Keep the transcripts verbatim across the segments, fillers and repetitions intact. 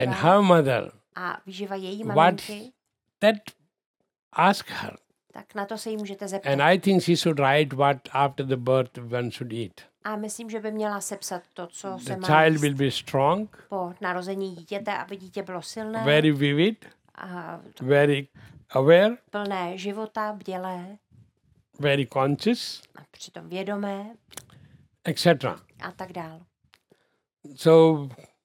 And her mother, a výživa její what maminky, that ask her. tak na to se jí můžete zeptat. And I think she should write what after the birth one should eat. A myslím, že by měla sepsat to, co se The má child jíst will be strong, po narození dítěte, aby dítě bylo silné, very vivid, a very aware, plné života, bdělé very conscious, a přitom vědomé et cetera. a tak dál. So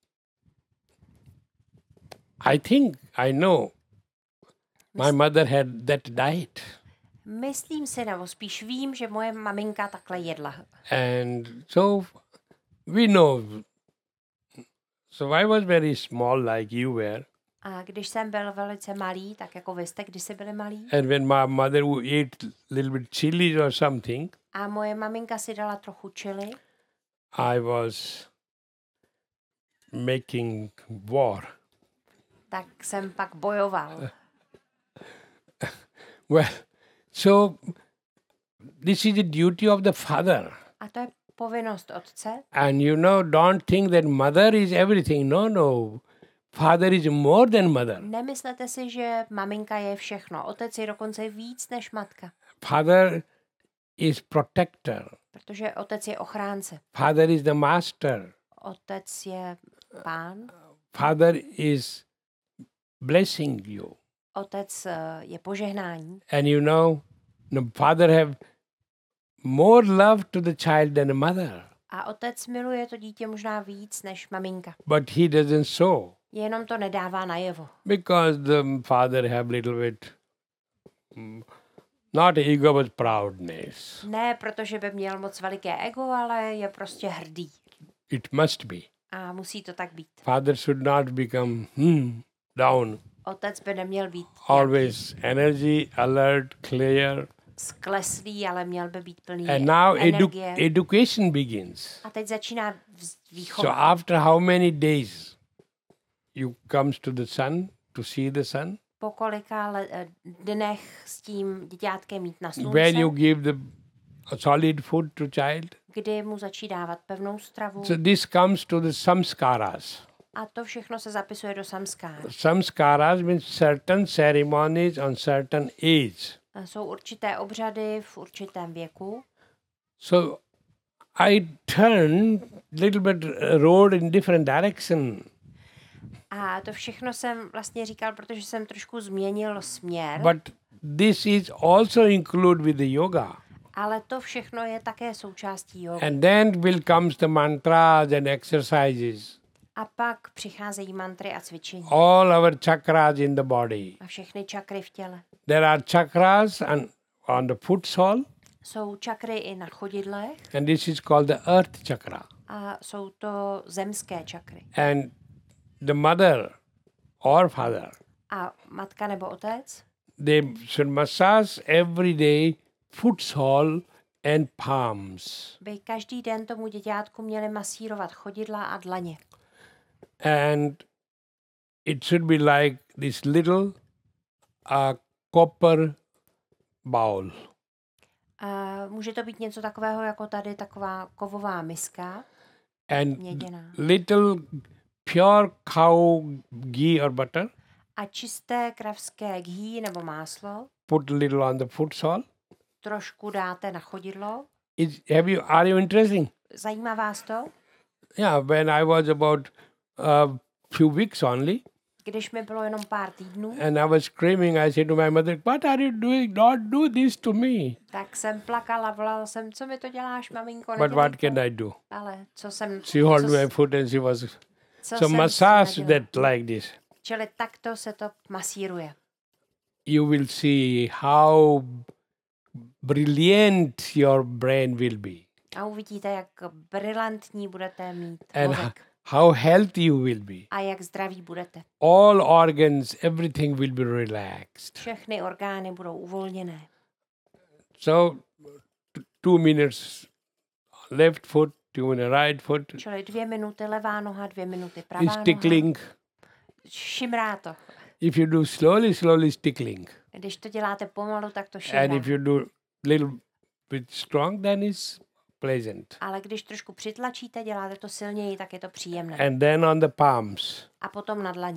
I think I know my mother had that diet. Myslím si, nebo spíš vím, že moje maminka takhle jedla. And so we know. So I was very small like you were. A když jsem byl velice malý, tak jako vy jste kdysi byli malí, And when my mother would eat a little bit chili or something, a moje maminka si dala trochu chili, I was making war. tak jsem pak bojoval. Well, so this is the duty of the father. A to je povinnost otce. And you know, don't think that mother is everything. No, no. Father is more than mother. Nemyslete si, že maminka je všechno. Otec je dokonce víc než matka. Father is protector. Protože otec je ochránce. Father is the master. Otec je pán. Father is blessing you. Otec eh, je požehnání. And you know, the father have more love to the child than a mother. A otec miluje to dítě možná víc než maminka. But he doesn't show. Jenom to nedává najevo. Because the father have little bit, mm, not ego, but proudness. Ne, protože by měl moc veliké ego, ale je prostě hrdý. It must be. A musí to tak být. Father should not become hmm, down. Otec by neměl být Always energy, alert, clear. skleslý, ale měl by být plný And now edu- energie. education begins. A teď začíná vz- So výchova. after how many days you comes to the sun to see the sun? Po kolika le- eh, dnech s tím děťátkem mít na slunce, When you give the solid food to child? kdy mu začí dávat pevnou stravu. So this comes to the samskaras. A to všechno se zapisuje do samskára. Samskaras means certain ceremonies on certain age. A jsou určité obřady v určitém věku. So I turned little bit uh, road in different direction. A to všechno jsem vlastně říkal, protože jsem trošku změnil směr. But this is also included with the yoga. Ale to všechno je také součástí jogy. And then will comes the mantras and exercises. A pak přicházejí mantry a cvičení. All our chakras in the body. A všechny čakry v těle. There are chakras and on the foot sole. Jsou čakry i na chodidlech And this is called the earth chakra. a jsou to zemské čakry. And the mother or father, A matka nebo otec they should massage every day foot sole and palms. by každý den tomu děťátku měli masírovat chodidla a dlaně. And it should be like this little uh, copper bowl. A může to být něco takového jako tady taková kovová miska, And měděná. little pure cow ghee or butter. A čisté kravské ghee nebo máslo Put a little on the foot sole. trošku dáte na chodidlo. Is, have you, are you interesting? Zajímá vás to? Yeah, when I was about a uh, few weeks only, Když mi bylo jenom pár týdnů, and I was screaming, I said to my mother, what are you doing? Don't do this to me. tak jsem plakala, volala jsem, co mi to děláš, maminko, But nedělej what to. can I do? Ale co jsem, She held co, my foot and she was... co So jsem massage nedělala. that like this. Čili takto se to masíruje. You will see how brilliant your brain will be. A uvidíte, jak brilantní budete mít And mozek. how healthy you will be. A jak zdraví budete. All organs, everything will be relaxed. Všechny orgány budou uvolněné. So, t- two minutes left foot, two minutes right foot. Čili dvě minuty levá noha, dvě minuty pravá Is noha. tickling. Šimrá to. If you do slowly, slowly is tickling. Když to děláte pomalu, tak to And šimrá. if you do little bit strong, then it's pleasant. Ale když trošku přitlačíte, děláte to silněji, tak je to příjemné. And then on the palms. A potom na dlaních.